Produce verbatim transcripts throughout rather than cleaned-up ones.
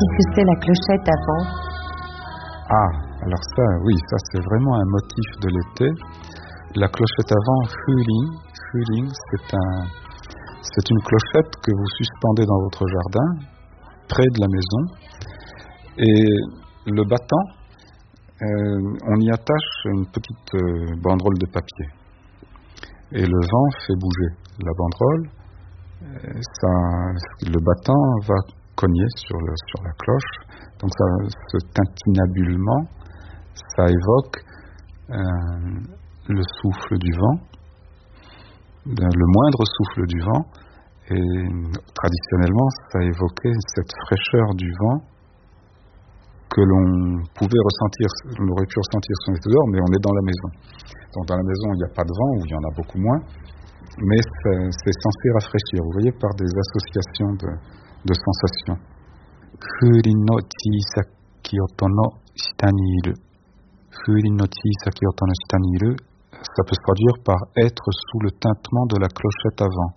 Qu'est-ce que c'est la clochette à vent? Ah, alors ça, oui, ça c'est vraiment un motif de l'été. La clochette à vent, fuling, fuling, c'est un, c'est une clochette que vous suspendez dans votre jardin, près de la maison, et le battant, euh, on y attache une petite euh, banderole de papier. Et le vent fait bouger la banderole, ça, le battant va cogner sur, le, sur la cloche, donc ça, ce tintinabulement, ça évoque euh, le souffle du vent, le moindre souffle du vent, et traditionnellement ça évoquait cette fraîcheur du vent que l'on pouvait ressentir, on aurait pu ressentir si on était dehors, mais on est dans la maison. Donc dans la maison il n'y a pas de vent, ou il y en a beaucoup moins, mais c'est, c'est censé rafraîchir, vous voyez, par des associations de, de sensations. Furin no chisaki oto no shita ni iru. Furin no chisaki oto no shita ni iru, ça peut se traduire par être sous le tintement de la clochette à vent.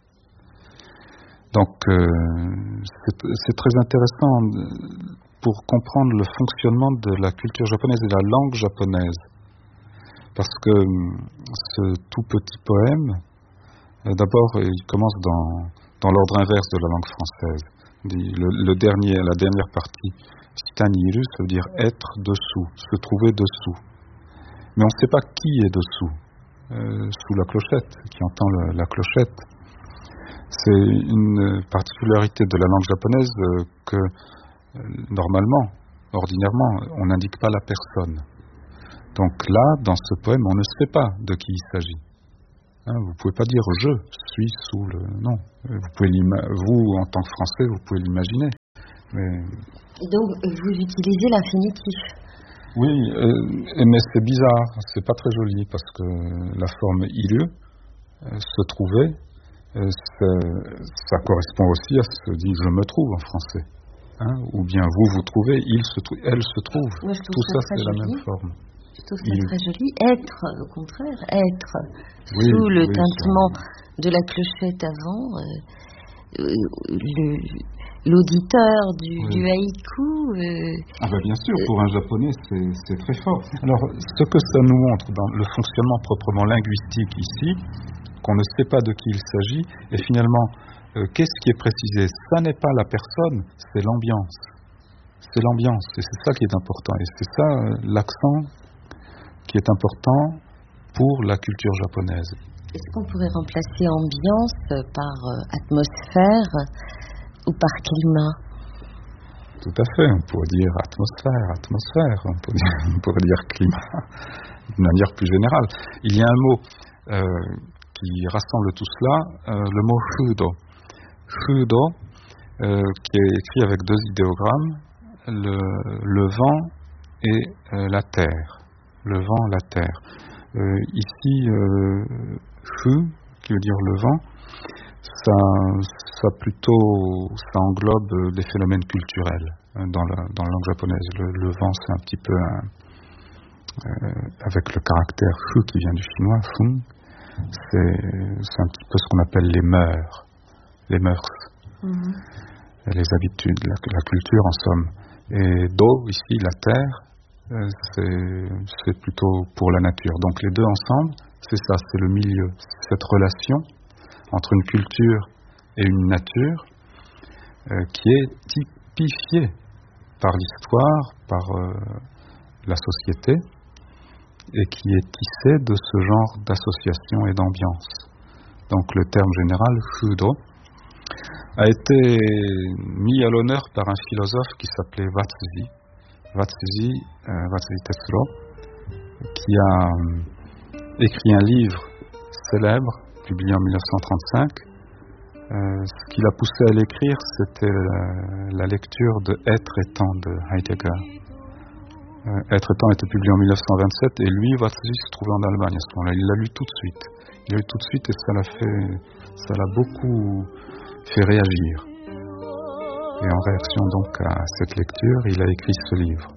Donc euh, c'est, c'est très intéressant pour comprendre le fonctionnement de la culture japonaise et de la langue japonaise. Parce que ce tout petit poème, euh, d'abord, il commence dans, dans l'ordre inverse de la langue française. Le, le dernier, la dernière partie, shitaniru, ça veut dire être dessous, se trouver dessous. Mais on ne sait pas qui est dessous, euh, sous la clochette, qui entend le, la clochette. C'est une particularité de la langue japonaise euh, que normalement, ordinairement, on n'indique pas la personne. Donc là, dans ce poème, on ne sait pas de qui il s'agit. Hein, vous ne pouvez pas dire « je suis sous le… » Non. Vous, pouvez vous, en tant que Français, vous pouvez l'imaginer. Mais… Et donc, vous utilisez l'infinitif. Oui, euh, mais c'est bizarre, c'est pas très joli, parce que la forme « iru euh, » se trouver, euh, ça correspond aussi à ce que dit « je me trouve » en français. Hein, ou bien vous vous trouvez, il se trouve, elle se trouve. Moi, je trouve tout ça, ça c'est joli. La même forme. Je trouve ça il... très joli. Être, au contraire, être oui, sous le oui, tintement c'est... de la clochette avant, euh, le, l'auditeur du, oui. du haïku. Euh... Ah ben bien sûr, pour un japonais, c'est, c'est très fort. Alors, ce que ça nous montre dans le fonctionnement proprement linguistique ici, qu'on ne sait pas de qui il s'agit, et finalement, Euh, qu'est-ce qui est précisé? Ça n'est pas la personne, c'est l'ambiance. C'est l'ambiance, et c'est ça qui est important. Et c'est ça euh, l'accent qui est important pour la culture japonaise. Est-ce qu'on pourrait remplacer ambiance par euh, atmosphère ou par climat? Tout à fait, on pourrait dire atmosphère, atmosphère, on pourrait dire, on pourrait dire climat, d'une manière plus générale. Il y a un mot euh, qui rassemble tout cela, euh, le mot fudo. Fudo, euh, qui est écrit avec deux idéogrammes, le, le vent et euh, la terre. Le vent, la terre. Euh, ici, euh, fu, qui veut dire le vent, ça, ça plutôt, ça englobe des phénomènes culturels hein, dans, la, dans la langue japonaise. Le, le vent, c'est un petit peu un, euh, avec le caractère fu qui vient du chinois, fun, c'est, c'est un petit peu ce qu'on appelle les mœurs. Les mœurs, mmh. les habitudes, la, la culture en somme. Et do, ici, la terre, euh, c'est, c'est plutôt pour la nature. Donc les deux ensemble, c'est ça, c'est le milieu. C'est cette relation entre une culture et une nature euh, qui est typifiée par l'histoire, par euh, la société, et qui est tissée de ce genre d'association et d'ambiance. Donc le terme général, fudo, a été mis à l'honneur par un philosophe qui s'appelait Watsuji, Watsuji, euh, Watsuji Tetsuro, qui a euh, écrit un livre célèbre, publié en dix-neuf cent trente-cinq. Euh, ce qui l'a poussé à l'écrire, c'était la, la lecture de Être et temps de Heidegger. Euh, Être et temps était publié en dix-neuf cent vingt-sept, et lui, Watsuji, se trouvait en Allemagne à ce moment-là. Il l'a lu tout de suite. Il l'a lu tout de suite, et ça l'a fait, ça l'a beaucoup fait réagir. Et en réaction donc à cette lecture, il a écrit ce livre.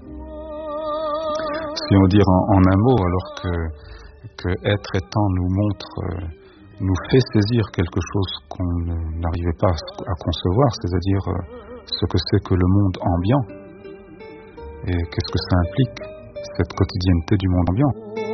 Si on veut dire en, en un mot, alors que, que Être et temps nous montre, euh, nous fait saisir quelque chose qu'on n'arrivait pas à concevoir, c'est-à-dire euh, ce que c'est que le monde ambiant et qu'est-ce que ça implique, cette quotidienneté du monde ambiant.